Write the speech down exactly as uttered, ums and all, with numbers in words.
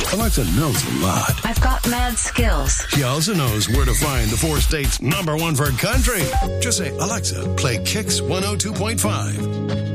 Alexa knows a lot. I've got mad skills. She also knows where to find the four states number one for country. Just say, Alexa, play Kicks one oh two point five.